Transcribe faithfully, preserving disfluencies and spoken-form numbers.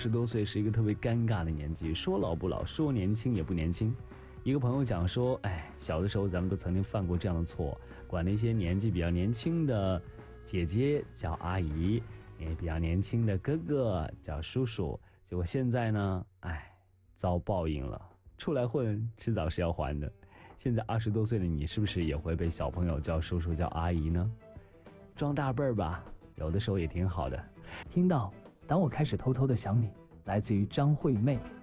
十多岁是一个特别尴尬的年纪，说老不老，说年轻也不年轻。一个朋友讲说，哎，小的时候咱们都曾经犯过这样的错，管那些年纪比较年轻的姐姐叫阿姨，也比较年轻的哥哥叫叔叔，结果现在呢，哎，遭报应了。出来混，迟早是要还的。现在二十多岁的你，是不是也会被小朋友叫叔叔叫阿姨呢？装大辈儿吧，有的时候也挺好的。 听到当我开始偷偷的想你，来自于张惠妹。